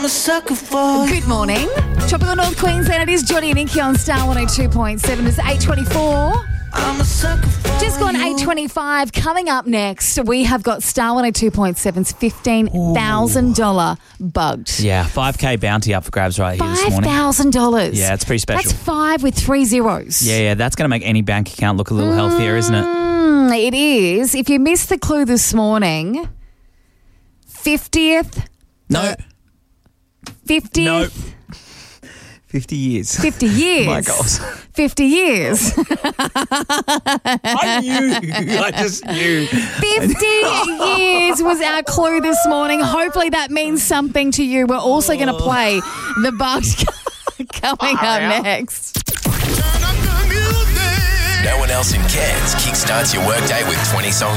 I'm a sucker for. Good morning. Tropical North Queensland, it is Johnny and Inky on Star 102.7. It's 8:24. I'm a sucker for. Just gone 8:25. Coming up next, we have got Star 102.7's $15,000 bugged. Yeah, 5K bounty up for grabs right here this morning. $5,000. Yeah, it's pretty special. That's 5 with 3 zeros. Yeah, that's going to make any bank account look a little healthier, isn't it? It is. If you missed the clue this morning, 50th. No. 50th. No. 50 years. 50 years. My God. 50 years. I knew. I just knew. 50 years was our clue this morning. Hopefully that means something to you. We're also going to play the bugs coming up next. No one else in Cairns kickstarts your workday with 20 songs